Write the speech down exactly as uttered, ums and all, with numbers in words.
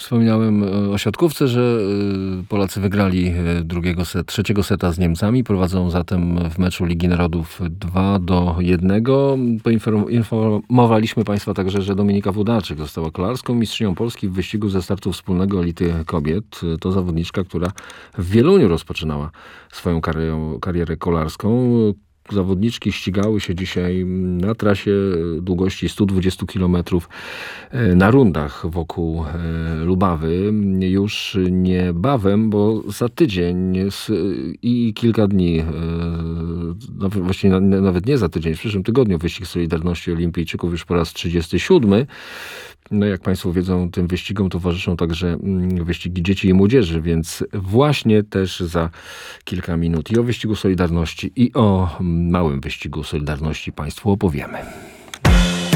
Wspominałem o siatkówce, że Polacy wygrali drugiego set, trzeciego seta z Niemcami. Prowadzą zatem w meczu Ligi Narodów dwa do jednego. Poinformowaliśmy Państwa także, że Dominika Włodarczyk została kolarską mistrzynią Polski w wyścigu ze startu wspólnego elity kobiet. To zawodniczka, która w Wieluniu rozpoczynała swoją karierę, karierę kolarską. Zawodniczki ścigały się dzisiaj na trasie długości stu dwudziestu kilometrów na rundach wokół Lubawy. Już niebawem, bo za tydzień i kilka dni, właściwie nawet nie za tydzień, w przyszłym tygodniu wyścig Solidarności Olimpijczyków już po raz trzydziesty siódmy. No jak Państwo wiedzą, tym wyścigom towarzyszą także wyścigi dzieci i młodzieży, więc właśnie też za kilka minut i o wyścigu Solidarności, i o małym wyścigu Solidarności Państwu opowiemy.